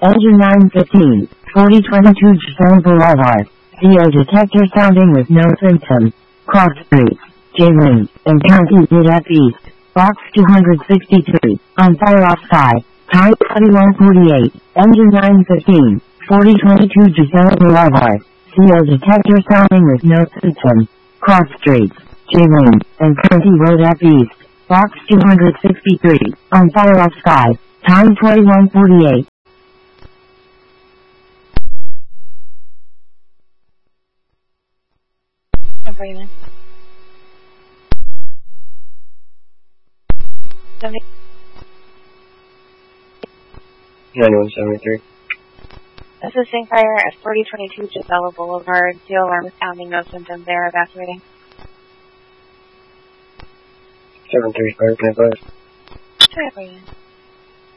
Engine 915, 4022 Giselle Boulevard. CO detector sounding with no symptom. Cross Streets, J-Lane, and County Mid-F East. Box 263, on fire off sky. Time 21:48. Engine 915, 4022 Giselle Boulevard. CO detector sounding with no symptom. Cross Streets, J-Lane, and County Road F East. Box 263, on fire off sky. Time 21:48. Raymond. 9173. Assisting fire at 4022 Gisela Boulevard. CO alarm is sounding, no symptoms there, evacuating. 735, can I advise? Sure, Raymond.